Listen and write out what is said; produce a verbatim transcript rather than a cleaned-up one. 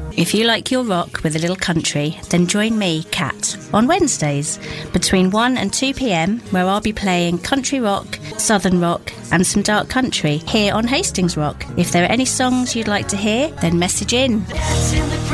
If you like your rock with a little country, then join me, Kat, on Wednesdays between one and two p.m, where I'll be playing country rock, southern rock and some dark country here on Hastings Rock. If there are any songs you'd like to hear, then message in.